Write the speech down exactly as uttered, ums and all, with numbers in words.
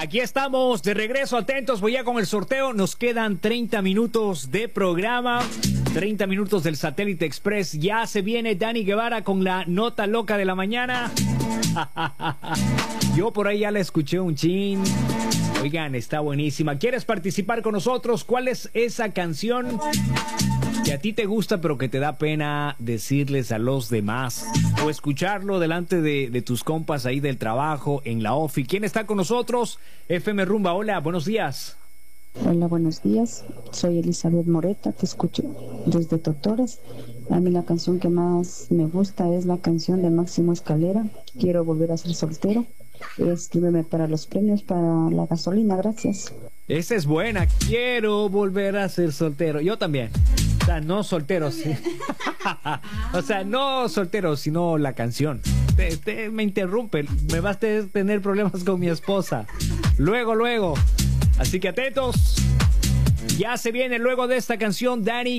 Aquí estamos de regreso, atentos, voy ya con el sorteo. Nos quedan treinta minutos de programa, treinta minutos del Satélite Express. Ya se viene Dani Guevara con la nota loca de la mañana. Yo por ahí ya la escuché un chin. Oigan, está buenísima. ¿Quieres participar con nosotros? ¿Cuál es esa canción que a ti te gusta pero que te da pena decirles a los demás? O escucharlo delante de, de tus compas ahí del trabajo, en la ofi. ¿Quién está con nosotros? F M Rumba, hola, buenos días. Hola, buenos días. Soy Elizabeth Moreta, te escucho desde Totores. A mí la canción que más me gusta es la canción de Máximo Escalera, Quiero volver a ser soltero. Escríbeme para los premios, para la gasolina, gracias. Esa es buena, quiero volver a ser soltero. Yo también. O sea, no soltero, sí. O sea, no soltero, sino la canción. Te, te, me interrumpe, me vas a tener problemas con mi esposa. Luego, luego. Así que atentos. Ya se viene luego de esta canción, Dani